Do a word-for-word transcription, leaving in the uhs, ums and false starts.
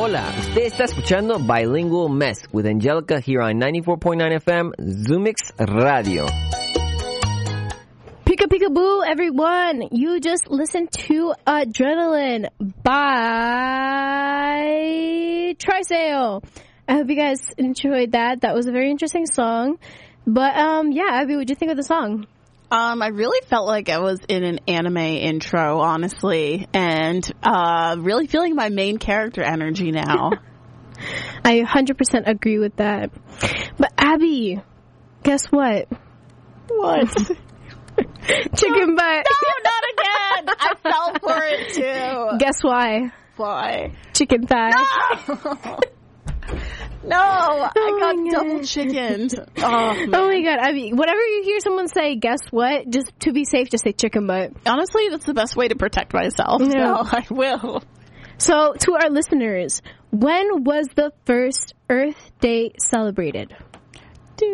Hola, usted está escuchando Bilingual Mess with Angelica here on ninety-four point nine F M, Zoomix Radio. Pika Peekaboo, everyone! You just listened to Adrenaline by Trisale. I hope you guys enjoyed that. That was a very interesting song. But, um, yeah, Abby, what did you think of the song? Um, I really felt like I was in an anime intro, honestly, and uh, really feeling my main character energy now. I one hundred percent agree with that. But, Abby, guess what? What? Chicken butt. No, not again. I fell for it too. Guess why? Why? Chicken thigh. No, no oh I got double chickened. Oh, man. Oh my god! I mean, whatever you hear someone say, guess what? Just to be safe, just say chicken butt. Honestly, that's the best way to protect myself. Yeah. So I will. So, to our listeners, when was the first Earth Day celebrated?